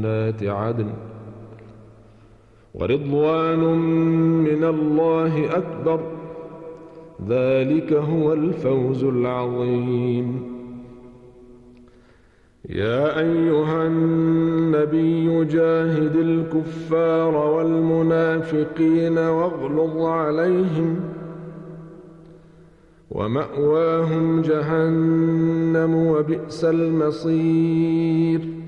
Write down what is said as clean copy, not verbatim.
جنات عدن ورضوان من الله أكبر، ذلك هو الفوز العظيم. يا أيها النبي جاهد الكفار والمنافقين واغلظ عليهم، ومأواهم جهنم وبئس المصير.